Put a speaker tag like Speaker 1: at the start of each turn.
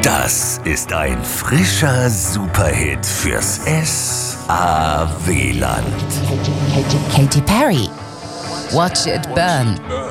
Speaker 1: ist ein frischer Superhit fürs S.A.W.Land.
Speaker 2: Katy Perry. Watch it burn.